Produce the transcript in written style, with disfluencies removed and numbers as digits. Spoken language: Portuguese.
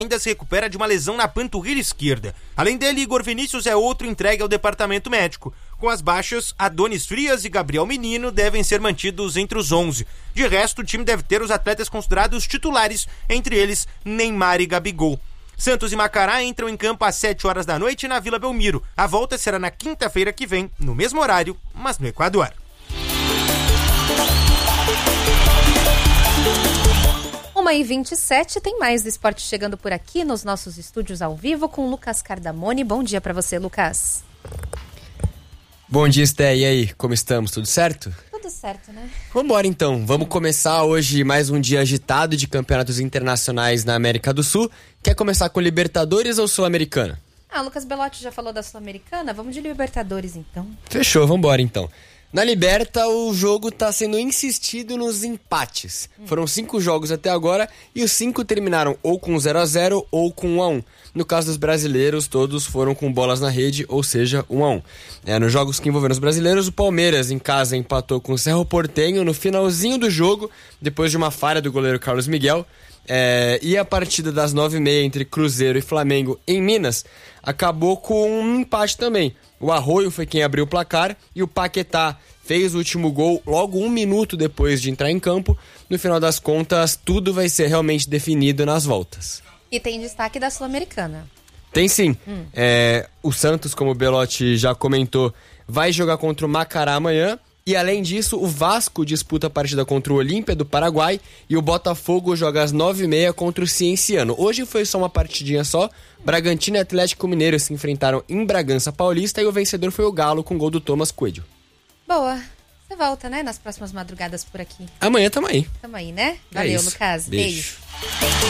ainda se recupera de uma lesão na panturrilha esquerda. Além dele, Igor Vinícius é outro entregue ao departamento médico. Com as baixas, Adonis Frias e Gabriel Menino devem ser mantidos entre os 11. De resto, o time deve ter os atletas considerados titulares, entre eles Neymar e Gabigol. Santos e Macará entram em campo às 7 horas da noite na Vila Belmiro. A volta será na quinta-feira que vem, no mesmo horário, mas no Equador. 1h27, tem mais do esporte chegando por aqui nos nossos estúdios ao vivo com Lucas Cardamone. Bom dia para você, Lucas. Bom dia, Sté. E aí, como estamos? Tudo certo? Tudo certo, né? Vambora então. Vamos começar hoje mais um dia agitado de campeonatos internacionais na América do Sul. Quer começar com Libertadores ou Sul-Americana? Lucas Belotti já falou da Sul-Americana, vamos de Libertadores então. Fechou, vambora então. Na Liberta, o jogo está sendo insistido nos empates. Foram 5 jogos até agora e os 5 terminaram ou com 0-0 ou com 1-1. No caso dos brasileiros, todos foram com bolas na rede, ou seja, 1-1. Nos jogos que envolveram os brasileiros, o Palmeiras em casa empatou com o Cerro Porteño no finalzinho do jogo, depois de uma falha do goleiro Carlos Miguel. E a partida das 9h30 entre Cruzeiro e Flamengo em Minas acabou com um empate também. O Arroio foi quem abriu o placar e o Paquetá fez o último gol logo 1 minuto depois de entrar em campo. No final das contas, tudo vai ser realmente definido nas voltas. E tem destaque da Sul-Americana. Tem sim. O Santos, como o Belotti já comentou, vai jogar contra o Macará amanhã. E além disso, o Vasco disputa a partida contra o Olímpia do Paraguai e o Botafogo joga às 9h30 contra o Cienciano. Hoje foi só uma partidinha só. Bragantino e Atlético Mineiro se enfrentaram em Bragança Paulista e o vencedor foi o Galo com gol do Thomas Coelho. Boa. Você volta, né, nas próximas madrugadas por aqui. Amanhã tamo aí. Tamo aí, né? Valeu, Lucas. Beijo.